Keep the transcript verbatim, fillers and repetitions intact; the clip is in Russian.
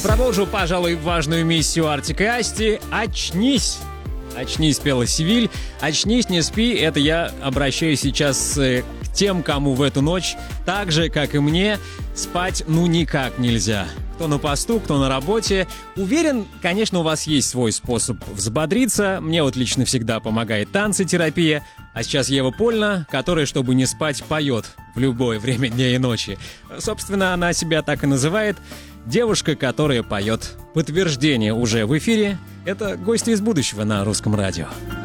Продолжу, пожалуй, важную миссию Артик и Асти. Очнись! Очнись, пела Севиль. Очнись, не спи. Это я обращаюсь сейчас к тем, кому в эту ночь, так же, как и мне, спать ну никак нельзя. Кто на посту, кто на работе. Уверен, конечно, у вас есть свой способ взбодриться. Мне вот лично всегда помогает танцетерапия. А сейчас Ева Польна, которая, чтобы не спать, поет в любое время дня и ночи. Собственно, она себя так и называет. Девушка, которая поет. Подтверждение уже в эфире. Это гости из будущего на Русском радио.